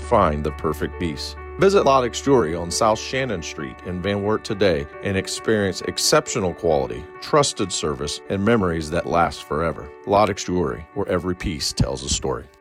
find the perfect piece. Visit Lodex Jewelry on South Shannon Street in Van Wert today and experience exceptional quality, trusted service, and memories that last forever. Lodex Jewelry, where every piece tells a story.